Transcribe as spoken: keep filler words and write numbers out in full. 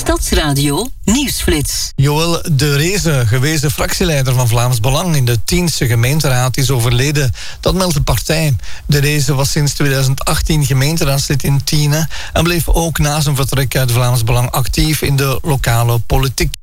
Stadsradio Nieuwsflits. Joël de Reze, gewezen fractieleider van Vlaams Belang in de Tiense gemeenteraad, is overleden. Dat meldt de partij. De Reze was sinds tweeduizend achttien gemeenteraadslid in Tiene en bleef ook na zijn vertrek uit Vlaams Belang actief in de lokale politiek.